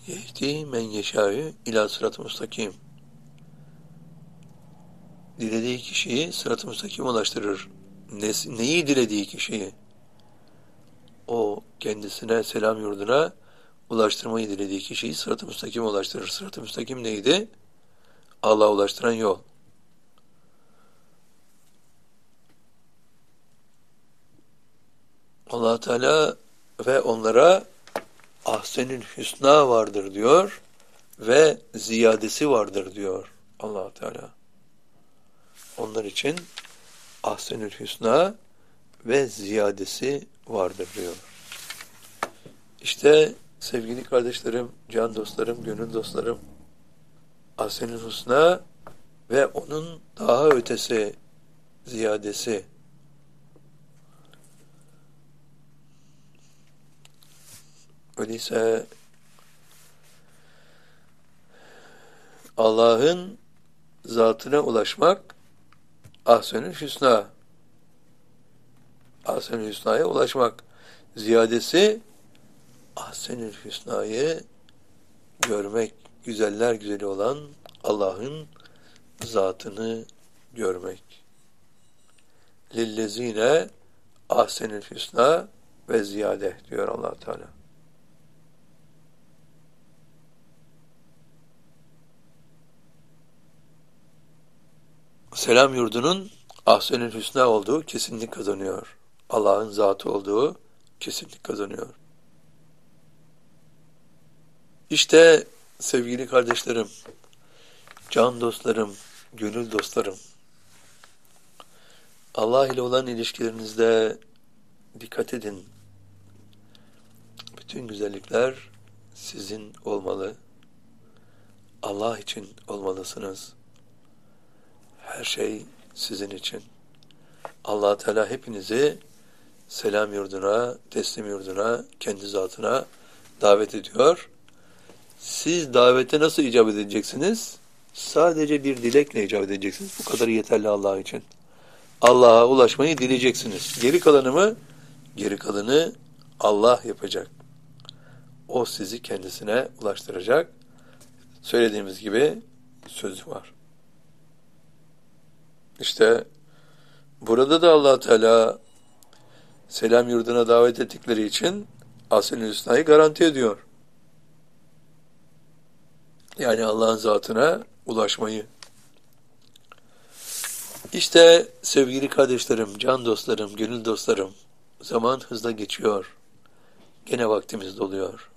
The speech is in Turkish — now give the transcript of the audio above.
Yehdi men yeşâ'ü ilâ sırat-ı müstakim. Dilediği kişiyi sırat-ı müstakim ulaştırır. Neyi dilediği kişiyi? O kendisine, selam yurduna ulaştırmayı dilediği kişiyi sırat-ı müstakim ulaştırır. Sırat-ı müstakim neydi? Allah'a ulaştıran yol. Allah Teala ve onlara ahsenül hüsna vardır diyor ve ziyadesi vardır diyor Allah Teala. Onlar için ahsenül hüsna ve ziyadesi vardır diyor. İşte sevgili kardeşlerim, can dostlarım, gönül dostlarım, ahsenül hüsna ve onun daha ötesi, ziyadesi. Öyleyse Allah'ın zatına ulaşmak ahsenül hüsna. Ahsenül hüsnaya ulaşmak. Ziyadesi ahsenül hüsnayı görmek, güzeller güzeli olan Allah'ın zatını görmek. Lillezine ahsenül hüsna ve ziyade diyor Allah Teala. Selam yurdunun ahsenül hüsna olduğu kesinlik kazanıyor. Allah'ın zatı olduğu kesinlik kazanıyor. İşte sevgili kardeşlerim, can dostlarım, gönül dostlarım, Allah ile olan ilişkilerinizde dikkat edin. Bütün güzellikler sizin olmalı. Allah için olmalısınız. Her şey sizin için. Allah Teala hepinizi selam yurduna, teslim yurduna, kendi zatına davet ediyor. Siz davete nasıl icabet edeceksiniz? Sadece bir dilekle icabet edeceksiniz. Bu kadar yeterli Allah için. Allah'a ulaşmayı dileyeceksiniz. Geri kalanı mı? Geri kalanı Allah yapacak. O sizi kendisine ulaştıracak. Söylediğimiz gibi sözü var. İşte burada da Allah Teala selam yurduna davet ettikleri için ahsen-i hüsnayı garanti ediyor. Yani Allah'ın zatına ulaşmayı. İşte sevgili kardeşlerim, can dostlarım, gönül dostlarım, zaman hızla geçiyor. Gene vaktimiz doluyor.